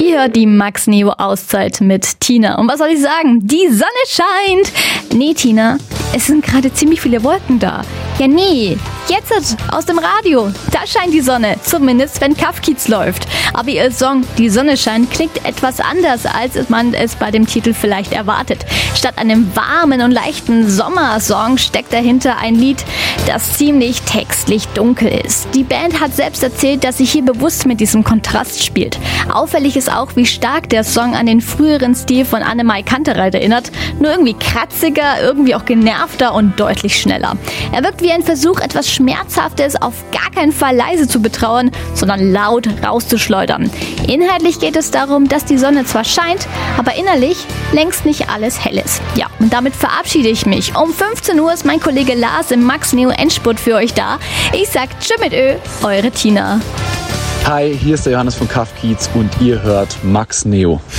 Ihr hört die Max Neo Auszeit mit Tina. Und was soll ich sagen? Die Sonne scheint. Nee, Tina, es sind gerade ziemlich viele Wolken da. Ja, nee, jetzt aus dem Radio. Da scheint die Sonne. Zumindest, wenn Kafkiez läuft. Aber ihr Song Die Sonne scheint klingt etwas anders, als man es bei dem Titel vielleicht erwartet. Statt einem warmen und leichten Sommersong steckt dahinter ein Lied, das ziemlich textlich dunkel ist. Die Band hat selbst erzählt, dass sie hier bewusst mit diesem Kontrast spielt. Auffällig ist auch, wie stark der Song an den früheren Stil von Annemai Kantereit erinnert. Nur irgendwie kratziger, irgendwie auch genervter und deutlich schneller. Er wirkt wie ein Versuch, etwas Schmerzhaftes auf gar keinen Fall leise zu betrauern, sondern laut rauszuschleudern. Inhaltlich geht es darum, dass die Sonne zwar scheint, aber innerlich längst nicht alles hell ist. Ja, und damit verabschiede ich mich. Um 15 Uhr ist mein Kollege Lars im Max Neo Endspurt für euch da. Ich sag tschüss mit Ö, eure Tina. Hi, hier ist der Johannes von Kafkiez und ihr hört Max Neo.